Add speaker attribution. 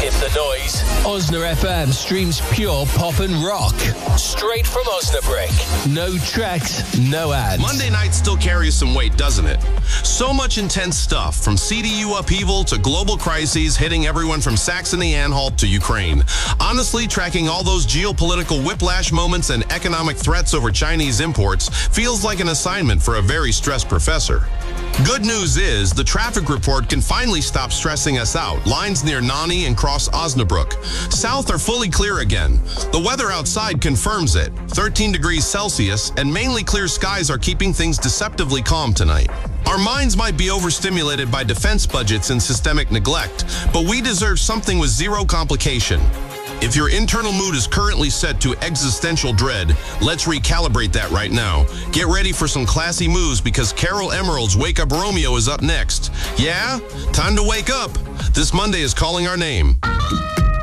Speaker 1: Skip the noise. Osna FM streams pure pop and rock. Straight from Osnabrück. No tracks, no ads.
Speaker 2: Monday night still carries some weight, doesn't it? So much intense stuff, from CDU upheaval to global crises hitting everyone from Saxony-Anhalt to Ukraine. Honestly, tracking all those geopolitical whiplash moments and economic threats over Chinese imports feels like an assignment for a very stressed professor. Good news is, the traffic report can finally stop stressing us out. Lines near Nani and cross Osnabrück. South are fully clear again. The weather outside confirms it. 13 degrees Celsius and mainly clear skies are keeping things deceptively calm tonight. Our minds might be overstimulated by defense budgets and systemic neglect, but we deserve something with zero complication. If your internal mood is currently set to existential dread, let's recalibrate that right now. Get ready for some classy moves because Carol Emerald's Wake Up Romeo is up next. Yeah? Time to wake up. This Monday is calling our name.